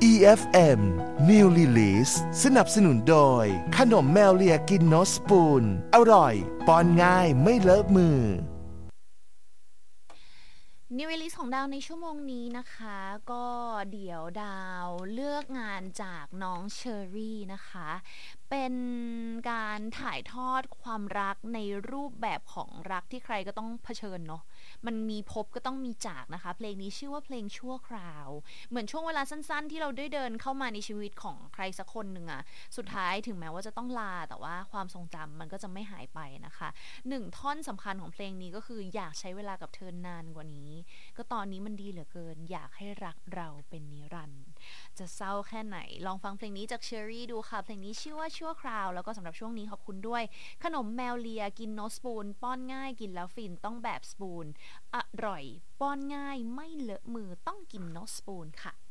EFM New Release สนับสนุนโดยขนมแมวเลียกินโนสปูนอร่อยป้อนง่ายไม่เลอะมือ New Release ของดาวในชั่วโมงนี้นะคะก็เดี๋ยวดาวเลือกงานจากน้องเชอรี่นะคะเป็นการถ่ายทอดความรักในรูปแบบของรักที่ใครก็ต้องเผชิญเนาะมันมีพบก็ต้องมีจากนะคะเพลงนี้ชื่อว่าเพลงชั่วคราวเหมือนช่วงเวลาสั้นๆที่เราได้เดินเข้ามาในชีวิตของใครสักคนหนึ่งอะสุดท้ายถึงแม้ว่าจะต้องลาแต่ว่าความทรงจำมันก็จะไม่หายไปนะคะหนึ่งท่อนสำคัญของเพลงนี้ก็คืออยากใช้เวลากับเธอนานกว่านี้ก็ตอนนี้มันดีเหลือเกินอยากให้รักเราเป็นนิรันดร์จะเศร้าแค่ไหนลองฟังเพลงนี้จากเชอรี่ดูค่ะเพลงนี้ชื่อว่าชั่วคราวแล้วก็สำหรับช่วงนี้ขอบคุณด้วยขนมแมวเลียกินโนสปูนป้อนง่ายกินแล้วฟินต้องแบบสปูนอร่อยป้อนง่ายไม่เลอะมือต้องกินโนสปูนค่ะ